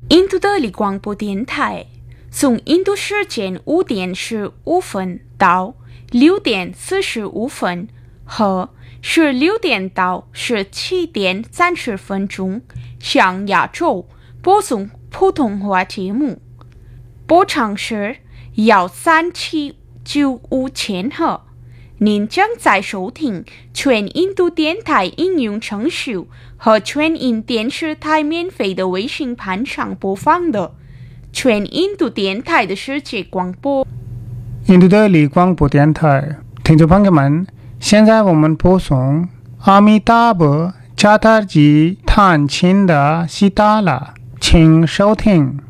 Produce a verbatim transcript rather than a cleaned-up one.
印度德里广播电台从印度时间五点十五分到六点四十五分和十六点到十七点三十分钟向亚洲播送普通话节目。波长是幺三七九五千赫。您将在收听全印度电台应用程序和全印电视台免费的微信盘上播放的全印度电台的世界广播。 印度的里广播电台，听众朋友们，现在我们播送阿弥达婆查塔吉探亲的西达拉，请收听。